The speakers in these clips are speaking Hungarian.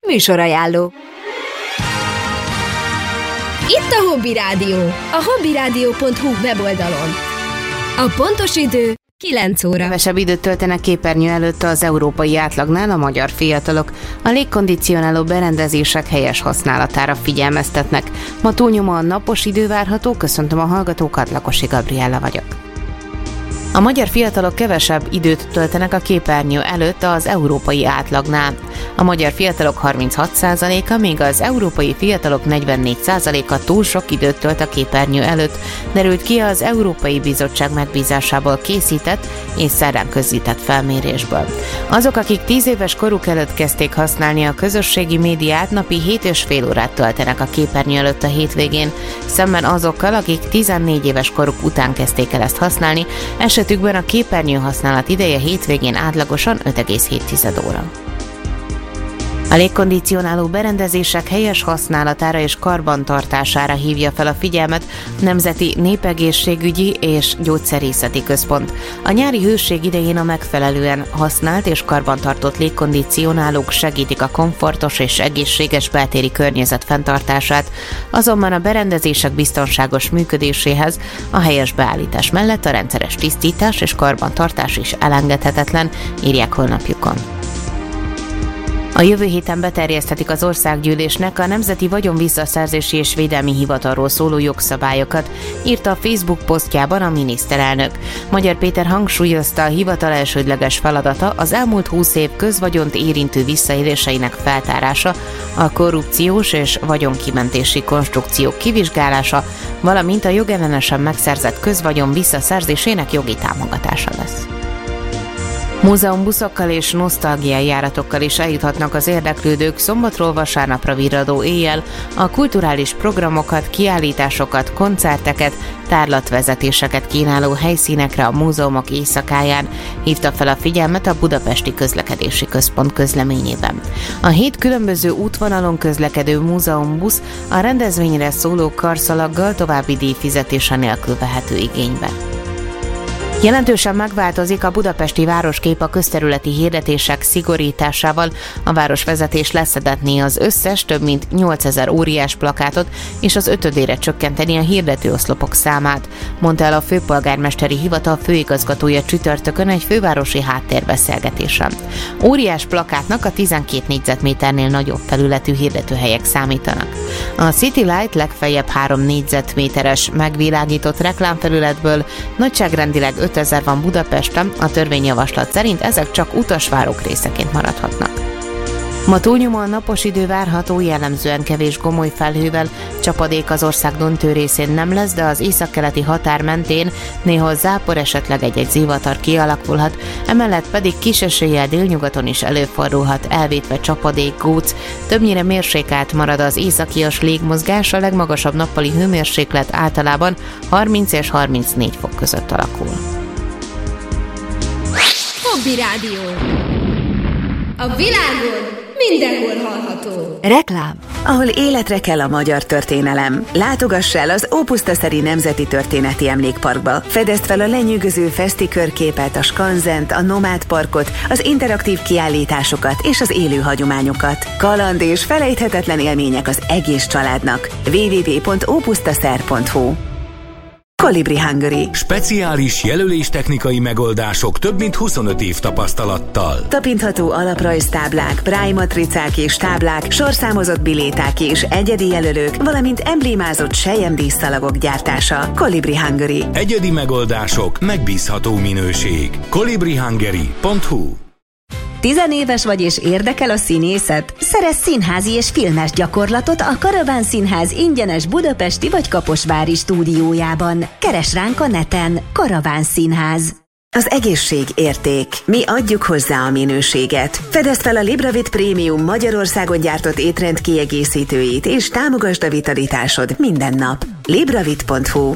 Műsorajánló. Itt a Hobby Rádió, a hobbyradio.hu weboldalon. A pontos idő 9 óra. Kevesebb időt töltenek képernyő előtt az európai átlagnál a magyar fiatalok. A légkondicionáló berendezések helyes használatára figyelmeztetnek. Ma túlnyomóan napos idő várható, köszöntöm a hallgatókat, Lakosi Gabriella vagyok. A magyar fiatalok kevesebb időt töltenek a képernyő előtt az európai átlagnál. A magyar fiatalok 36%-a, míg az európai fiatalok 44%-a túl sok időt tölt a képernyő előtt, derült ki az Európai Bizottság megbízásából készített és szerdán közzétett felmérésből. Azok, akik 10 éves koruk előtt kezdték használni a közösségi médiát, napi 7,5 órát töltenek a képernyő előtt a hétvégén, szemben azokkal, akik 14 éves koruk után kezdték el ezt használni, esetükben a képernyő használat ideje hétvégén átlagosan 5,7 óra. A légkondicionáló berendezések helyes használatára és karbantartására hívja fel a figyelmet a Nemzeti Népegészségügyi és Gyógyszerészeti Központ. A nyári hőség idején a megfelelően használt és karbantartott légkondicionálók segítik a komfortos és egészséges beltéri környezet fenntartását, azonban a berendezések biztonságos működéséhez a helyes beállítás mellett a rendszeres tisztítás és karbantartás is elengedhetetlen, írják honlapjukon. A jövő héten beterjeszthetik az Országgyűlésnek a Nemzeti Vagyonvisszaszerzési és Védelmi Hivatalról szóló jogszabályokat, írta a Facebook posztjában a miniszterelnök. Magyar Péter hangsúlyozta, a hivatal elsődleges feladata az elmúlt 20 év közvagyont érintő visszaéléseinek feltárása, a korrupciós és vagyonkimentési konstrukciók kivizsgálása, valamint a jogellenesen megszerzett közvagyon visszaszerzésének jogi támogatása lesz. Múzeumbuszokkal és nosztalgiajáratokkal is eljuthatnak az érdeklődők szombatról vasárnapra virradó éjjel a kulturális programokat, kiállításokat, koncerteket, tárlatvezetéseket kínáló helyszínekre a múzeumok éjszakáján, hívta fel a figyelmet a Budapesti Közlekedési Központ közleményében. A 7 különböző útvonalon közlekedő múzeumbusz a rendezvényre szóló karszalaggal további díjfizetése nélkül vehető igénybe. Jelentősen megváltozik a budapesti városkép a közterületi hirdetések szigorításával. A városvezetés leszedetné az összes több mint 8000 óriás plakátot, és az 5-ére csökkenteni a hirdetőoszlopok számát, mondta el a főpolgármesteri hivatal főigazgatója csütörtökön egy fővárosi háttérbeszélgetésen. Óriás plakátnak a 12 négyzetméternél nagyobb felületű hirdetőhelyek számítanak. A City Light legfeljebb 3 négyzetméteres megvilágított reklámfelületből nagyságrendileg 5000 van Budapesten, a törvényjavaslat szerint ezek csak utasvárok részeként maradhatnak. Ma túlnyomóan napos idő várható, jellemzően kevés gomoly felhővel, csapadék az ország döntő részén nem lesz, de az északkeleti határ mentén néhol zápor, esetleg egy-egy zivatar kialakulhat, emellett pedig kis eséllyel délnyugaton is előfordulhat, elvétve csapadék, góc, többnyire mérsékelt marad az északias légmozgás, a legmagasabb nappali hőmérséklet általában 30 és 34 fok között alakul. Hobby Rádió. A világon mindenhol hallható. Reklám. Ahol életre kell a magyar történelem. Látogass el az Ópusztaszeri Nemzeti Történeti Emlékparkba. Fedezd fel a lenyűgöző feszti körképet, a skanzent, a nomád parkot, az interaktív kiállításokat és az élő hagyományokat. Kaland és felejthetetlen élmények az egész családnak. www.opusztaszer.hu. Kolibri Hungary. Speciális jelöléstechnikai megoldások több mint 25 év tapasztalattal. Tapintható alaprajztáblák, prájmatricák és táblák, sorszámozott biléták és egyedi jelölők, valamint emblémázott selyemdíszszalagok gyártása. Kolibri Hungary. Egyedi megoldások, megbízható minőség. kolibrihungary.hu. 10 éves vagy és érdekel a színészet? Szerezz színházi és filmes gyakorlatot a Karaván Színház ingyenes budapesti vagy kaposvári stúdiójában. Keresd ránk a neten. Karaván Színház. Az egészség érték. Mi adjuk hozzá a minőséget. Fedezd fel a Libravit Prémium Magyarországon gyártott étrend kiegészítőit, és támogasd a vitalitásod minden nap. Libravit.hu.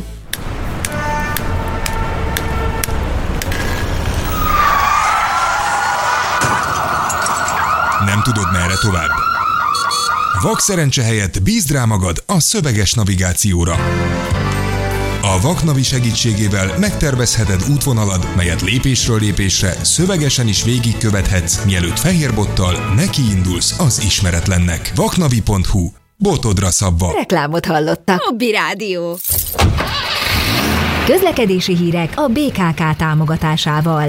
Nem tudod, merre tovább? Vak szerencse helyett bízd rá magad a szöveges navigációra. A Vaknavi segítségével megtervezheted útvonalad, melyet lépésről lépésre szövegesen is végigkövethetsz, mielőtt fehérbottal nekiindulsz az ismeretlennek. Vaknavi.hu. Botodra szabva. Reklámot hallottak. Hobby Rádió. Közlekedési hírek a BKK támogatásával.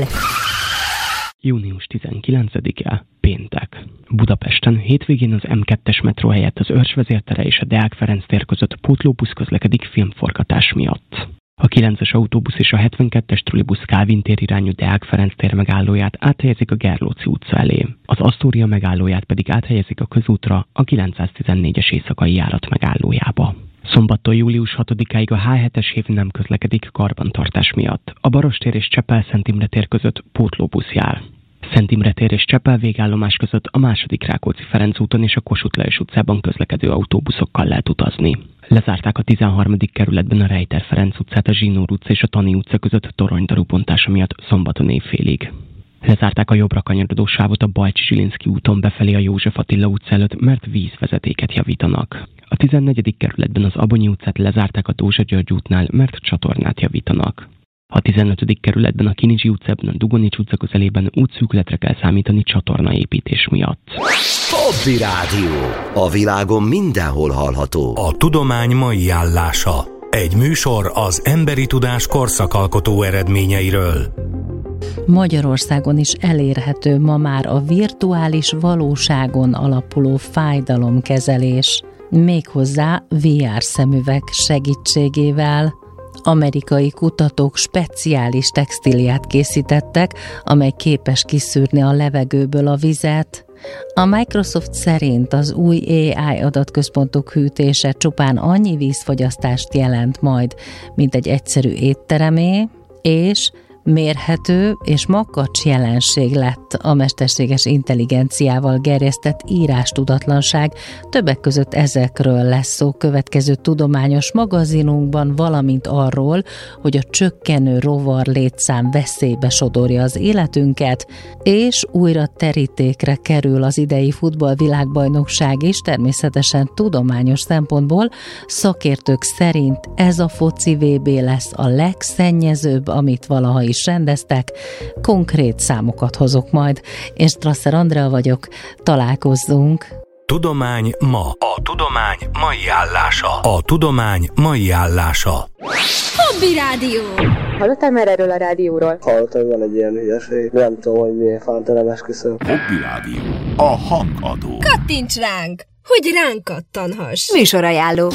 Június 19-e, péntek. Budapesten hétvégén az M2-es metró helyett az Örs vezértere és a Deák Ferenc tér között pótlóbusz közlekedik filmforgatás miatt. A 9-es autóbusz és a 72-es trollibusz Kálvin tér irányú Deák Ferenc tér megállóját áthelyezik a Gerlóci utca elé. Az Asztória megállóját pedig áthelyezik a közútra a 914-es éjszakai járat megállójába. Szombattól július 6-áig a H7-es hév nem közlekedik karbantartás miatt. A Barostér és Csepel-Szent Imre tér között pótlóbusz jár. Szent Imre tér és Csepel végállomás között a II. Rákóczi-Ferenc úton és a Kossuth Lajos utcában közlekedő autóbuszokkal lehet utazni. Lezárták a 13. kerületben a Rejter Ferenc utcát, a Zsinór utca és a Tani utca között toronydaru bontása miatt szombaton éjfélig. Lezárták a jobbra kanyarodó sávot a Bajcsi-Zsilinszky úton befelé a József Attila utca előtt, mert vízvezetéket javítanak. A 14. kerületben az Abonyi utcát lezárták a Dózsa György útnál, mert csatornát javítanak. A 15. kerületben a Kinizsi utcában, a Dugonics utca közelében útszűkületre kell számítani csatornaépítés miatt. Hobby Rádió. A világon mindenhol hallható. A tudomány mai állása. Egy műsor az emberi tudás korszakalkotó eredményeiről. Magyarországon is elérhető ma már a virtuális valóságon alapuló fájdalomkezelés, méghozzá VR szemüveg segítségével. Amerikai kutatók speciális textíliát készítettek, amely képes kiszűrni a levegőből a vizet. A Microsoft szerint az új AI adatközpontok hűtése csupán annyi vízfogyasztást jelent majd, mint egy egyszerű étteremé, és mérhető és makacs jelenség lett a mesterséges intelligenciával gerjesztett írástudatlanság. Többek között ezekről lesz szó következő tudományos magazinunkban, valamint arról, hogy a csökkenő rovar létszám veszélybe sodorja az életünket, és újra terítékre kerül az idei futballvilágbajnokság is, természetesen tudományos szempontból. Szakértők szerint ez a foci VB lesz a legszennyezőbb, amit valaha is rendeztek. Konkrét számokat hozok majd. Én Strasser Andrea vagyok, találkozzunk. Tudomány ma. A tudomány mai állása. A tudomány mai állása. Hobby Rádió. Hallottál már erről a rádióról? Hallottam, hogy van egy ilyen hülyeség. Nem tudom, hogy miért fántelem esküszöm. Hobby Rádió. A hangadó. Kattints ránk, hogy ránk kattanhass. Műsorajánló.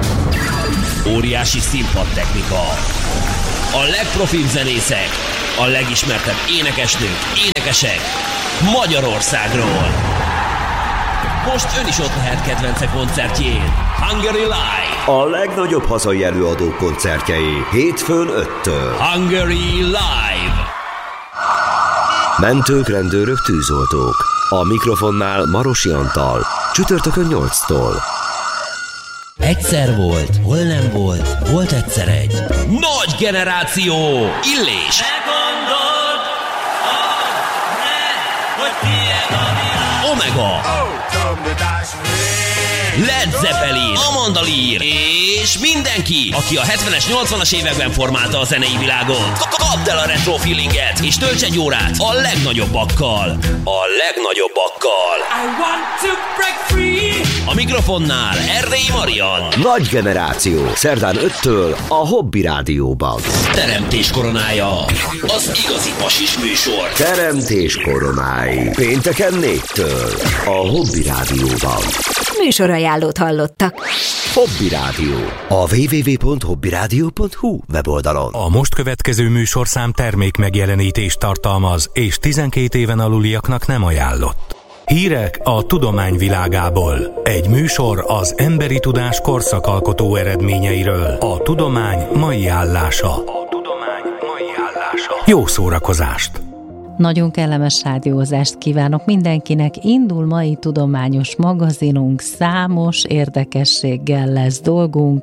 Óriási színpadtechnika. A legprofibb zenészek, a legismertebb énekesnők, énekesek Magyarországról. Most ön is ott lehet kedvence koncertjén. Hungary Live. A legnagyobb hazai előadók koncertjei hétfőn 5-től. Hungary Live. Mentők, rendőrök, tűzoltók. A mikrofonnál Marosi Antal. Csütörtökön 8-tól. Egyszer volt, hol nem volt, volt egyszer egy nagy generáció, Illés. Meggondold, hogy tiéd a világ. Omega. Led Zeppelin, Amanda Lear és mindenki, aki a 70-es, 80-as években formálta a zenei világot. Kapd el a retro feelinget, és tölts egy órát a legnagyobbakkal. A legnagyobbakkal. I want to break free. A mikrofonnál Erdélyi Marian. Nagy generáció, szerdán 5-től a Hobby Rádióban. Teremtés koronája, az igazi pasis műsor. Teremtés koronái, pénteken 4-től a Hobby Rádióban. Műsorajánlót hallottak. Hobby Rádió. A www.hobbyradio.hu weboldalon. A most következő műsorszám termék megjelenítést tartalmaz, és 12 éven aluliaknak nem ajánlott. Hírek a tudomány világából. Egy műsor az emberi tudás korszakalkotó eredményeiről. A tudomány mai állása. A tudomány mai állása. Jó szórakozást! Nagyon kellemes rádiózást kívánok mindenkinek. Indul mai tudományos magazinunk, számos érdekességgel lesz dolgunk.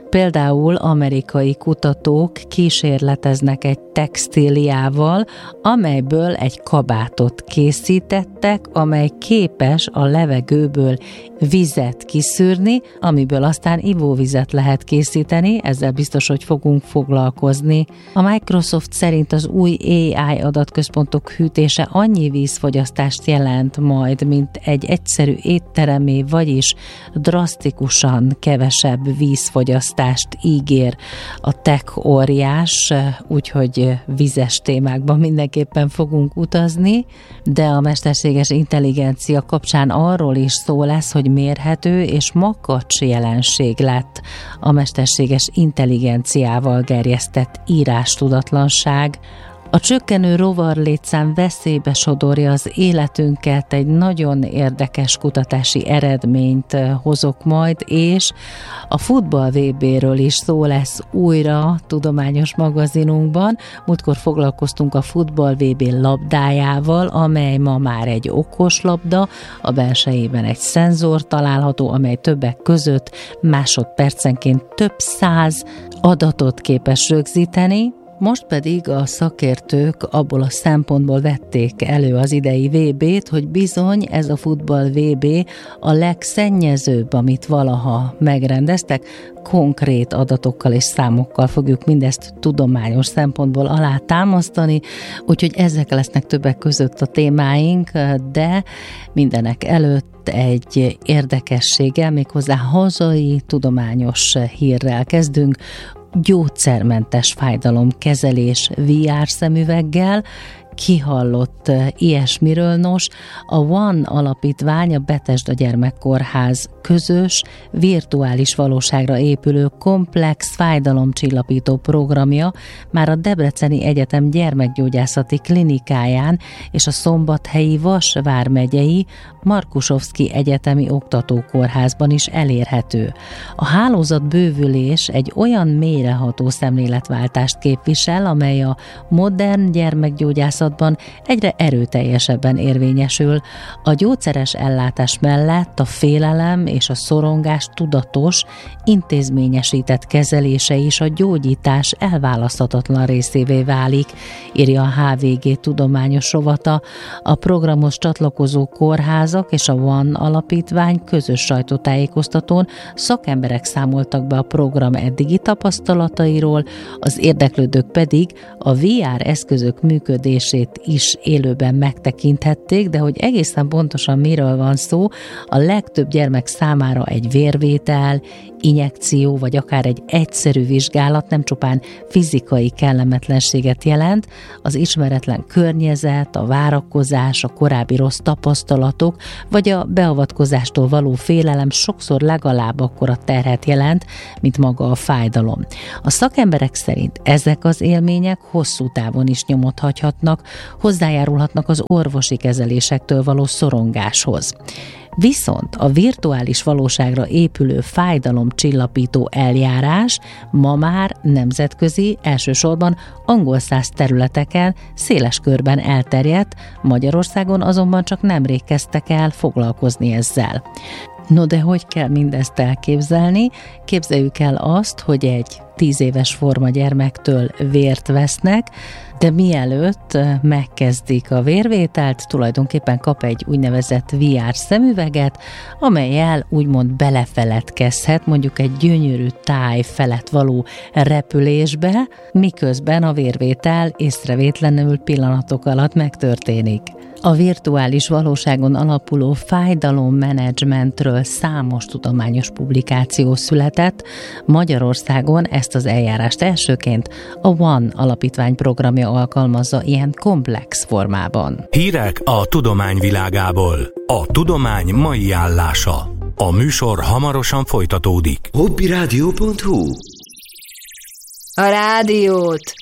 Például amerikai kutatók kísérleteznek egy textíliával, amelyből egy kabátot készítettek, amely képes a levegőből vizet kiszűrni, amiből aztán ivóvizet lehet készíteni, ezzel biztos, hogy fogunk foglalkozni. A Microsoft szerint az új AI adatközpontok hűtése annyi vízfogyasztást jelent majd, mint egy egyszerű étteremé, vagyis drasztikusan kevesebb vízfogyasztást ígér a tech óriás, úgyhogy vizes témákban mindenképpen fogunk utazni, de a mesterséges intelligencia kapcsán arról is szó lesz, hogy mérhető és makacs jelenség lett a mesterséges intelligenciával gerjesztett írástudatlanság. A csökkenő rovarlétszám veszélybe sodorja az életünket, egy nagyon érdekes kutatási eredményt hozok majd, és a futball VB-ről is szó lesz újra tudományos magazinunkban. Múltkor foglalkoztunk a futball VB labdájával, amely ma már egy okos labda, a belsejében egy szenzor található, amely többek között másodpercenként több 100 adatot képes rögzíteni. Most pedig a szakértők abból a szempontból vették elő az idei VB-t, hogy bizony ez a futball VB a legszennyezőbb, amit valaha megrendeztek. Konkrét adatokkal és számokkal fogjuk mindezt tudományos szempontból alátámasztani, úgyhogy ezek lesznek többek között a témáink, de mindenek előtt egy érdekességgel, méghozzá hazai tudományos hírrel kezdünk. Gyógyszermentes fájdalomkezelés VR szemüveggel. Kihallott ilyesmiről? Nos, a One alapítvány, a Bethesda Gyermekkórház közös, virtuális valóságra épülő komplex fájdalomcsillapító programja már a Debreceni Egyetem gyermekgyógyászati klinikáján és a Szombathelyi Vas vármegyei Markusovszki Egyetemi Oktatókórházban is elérhető. A hálózatbővülés egy olyan mélyreható szemléletváltást képvisel, amely a modern gyermekgyógyászatban egyre erőteljesebben érvényesül. A gyógyszeres ellátás mellett a félelem és a szorongás tudatos, intézményesített kezelése is a gyógyítás elválaszthatatlan részévé válik, írja a HVG tudományos rovata. A programhoz csatlakozó kórházak és a One alapítvány közös sajtótájékoztatón szakemberek számoltak be a program eddigi tapasztalatairól, az érdeklődők pedig a VR eszközök működését is élőben megtekinthették, de hogy egészen pontosan miről van szó, a legtöbb gyermek számára egy vérvétel, injekció vagy akár egy egyszerű vizsgálat nem csupán fizikai kellemetlenséget jelent, az ismeretlen környezet, a várakozás, a korábbi rossz tapasztalatok vagy a beavatkozástól való félelem sokszor legalább akkora terhet jelent, mint maga a fájdalom. A szakemberek szerint ezek az élmények hosszú távon is nyomot hagyhatnak, hozzájárulhatnak az orvosi kezelésektől való szorongáshoz. Viszont a virtuális valóságra épülő fájdalomcsillapító eljárás ma már nemzetközi, elsősorban angol száz területeken széles körben elterjedt, Magyarországon azonban csak nemrég kezdtek el foglalkozni ezzel. No de hogy kell mindezt elképzelni? Képzeljük el azt, hogy egy 10 éves forma gyermektől vért vesznek, de mielőtt megkezdik a vérvételt, tulajdonképpen kap egy úgynevezett VR szemüveget, amellyel úgymond belefeledkezhet mondjuk egy gyönyörű táj felett való repülésbe, miközben a vérvétel észrevétlenül pillanatok alatt megtörténik. A virtuális valóságon alapuló fájdalommenedzsmentről számos tudományos publikáció született. Magyarországon ezt az eljárást elsőként a One alapítvány programja alkalmazza ilyen komplex formában. Hírek a tudomány világából. A tudomány mai állása. A műsor hamarosan folytatódik. Hobbyradio.hu. A rádiót